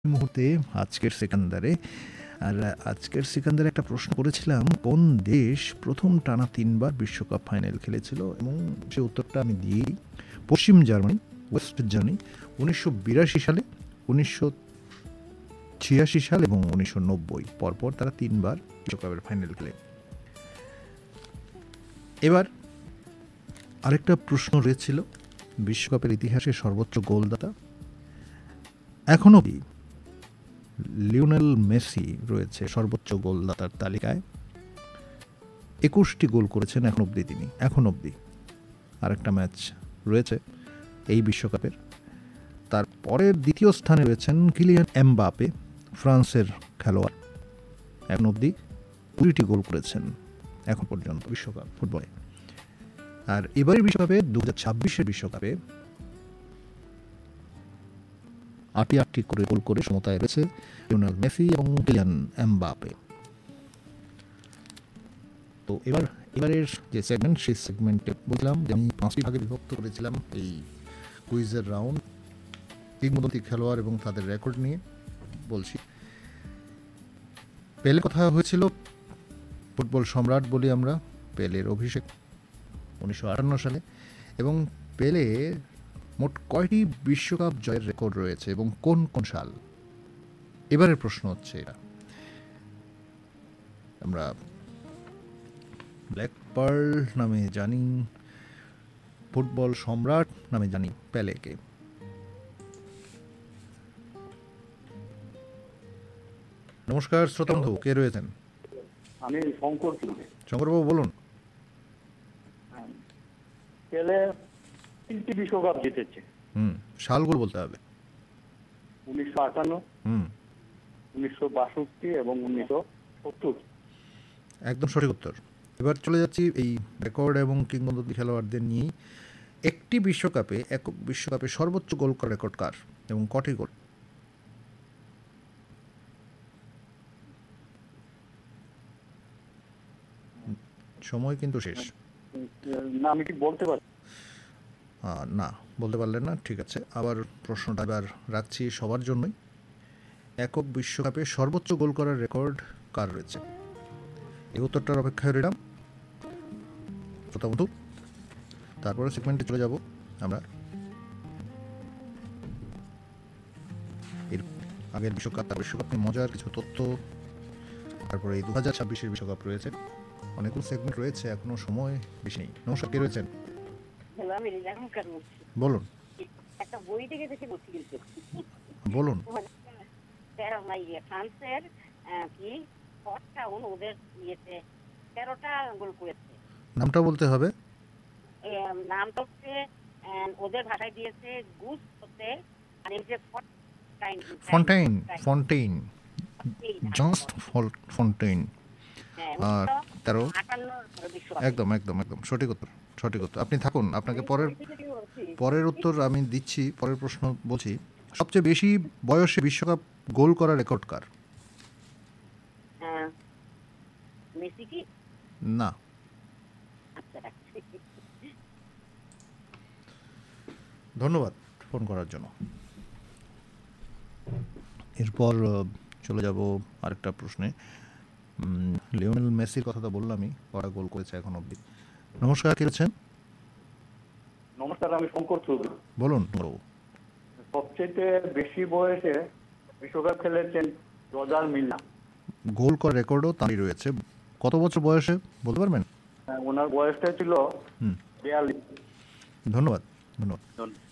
মুহূর্তে আজকের সেকান্দারে আজকের সেকান্দারে একটা প্রশ্ন করেছিলাম, কোন দেশ প্রথম টানা 3বার বিশ্বকাপ ফাইনাল খেলেছিল, এবং সে উত্তরটা আমি দিয়েই পশ্চিম জার্মানি, ওয়েস্ট জার্মানি 1982 সালে, 1986 সাল এবং 1990 পরপর তারা 3বার বিশ্বকাপের ফাইনাল খেলে। এবার আরেকটা প্রশ্ন রয়েছিল, বিশ্বকাপের ইতিহাসে সর্বোচ্চ গোলদাতা। এখনও লিওনেল মেসি রয়েছে সর্বোচ্চ গোলদাতার তালিকায়, 21টি গোল করেছেন এখন অবধি। আরেকটা ম্যাচ রয়েছে এই বিশ্বকাপের। তারপরের দ্বিতীয় স্থানে রয়েছেন কিলিয়ান এমবাপে, ফ্রান্সের খেলোয়াড়, এখন অবধি 20টি গোল করেছেন এখন পর্যন্ত বিশ্বকাপ ফুটবলে। আর এবারের বিশ্বকাপে 2026-এর বিশ্বকাপে 8টি করে গোল করে সমতায় রয়েছে লিওনেল মেসি এবং কিলিয়ান এমবাপে। তো এবারের যে সেগমেন্ট, সেই সেগমেন্টে বললাম যে আমি 5টি ভাগে বিভক্ত করেছিলাম এই কুইজের রাউন্ড। কিংবদন্তি খেলোয়াড় এবং তাদের রেকর্ড নিয়ে বলছি। পেলে কথা হয়েছিল, ফুটবল সম্রাট বলি আমরা। পেলের অভিষেক 1958 সালে, এবং পেলে মোট কয়টি বিশ্বকাপ জয়ের রেকর্ড রয়েছে এবং কোন কোন সাল? এবারের প্রশ্ন হচ্ছে এটা। আমরা ব্ল্যাক পার্ল নামে জানি, ফুটবল সম্রাট নামে জানি পেলেকে। নমস্কার শ্রোতাবন্ধু, কে রয়েছেন? আমি শঙ্করবাবু বলুন। পেলে 3টি বিশ্বকাপ জিতেছে। সালগুলো বলতে হবে। 1958, 1962 এবং 1970। একদম সঠিক উত্তর। এবার চলে যাচ্ছি এই রেকর্ড এবং কিংবদন্তি খেলোয়াড়দের নিয়েই। একটি বিশ্বকাপে, একক বিশ্বকাপে সর্বোচ্চ গোল করার রেকর্ড কার এবং কটি গোল? সময় কিন্তু শেষ। না, আমি কি বলতে পারি? না, বলতে পারলেন না, ঠিক আছে। আবার প্রশ্নটা এবার রাখছি সবার জন্যই। একক বিশ্বকাপে সর্বোচ্চ গোল করার রেকর্ড কার রয়েছে? এই উত্তরটার অপেক্ষায় রইলাম শ্রোতাবন্ধু। তারপরে সেগমেন্টে চলে যাব আমরা। এর আগের বিশ্বকাপ, তার বিশ্বকাপ নিয়ে মজার কিছু তথ্য, তারপরে এই 2026-এর বিশ্বকাপ রয়েছে। অনেকগুলো সেগমেন্ট রয়েছে, এখনো সময় বেশি নেই। নমস্কার, কে রয়েছেন? বলুন। একটা বই থেকে দেখে বলছি, কিন্তু বলুন। ফ্রান্সের কি টাউন ওদের ইয়েতে 13টা গোল করেছে। নামটা বলতে হবে। নামটা হচ্ছে ওদের ভাষায় দিয়েছে গুস হতে, আর এই যে ফন্টেইন, জাস্ট ফন্টেইন। আর 13, একদম সঠিক উত্তর। আপনি থাকুন, আপনাকে পরের উত্তর আমি দিচ্ছি। পরের প্রশ্ন বলছি, সবচেয়ে বেশি বয়সে বিশ্বকাপ গোল করার রেকর্ড কার? মেসি কি? না। ধন্যবাদ ফোন করার জন্য। এরপর চলে যাব আরেকটা প্রশ্নে। লিওনেল মেসির কথা তো বললামই, কটা গোল করেছে এখন অবধি। নমস্কার, কে আছেন? নমস্কার, আমি শঙ্কর চৌধুরী। বলুন। সবচেয়ে বেশি বয়সে বিশ্বকাপ খেলেছেন রজার মিলা। গোল করার রেকর্ডও তারই রয়েছে। কত বছর বয়সে বলতে পারবেন? ওনার বয়সটা ছিল 42। ধন্যবাদ।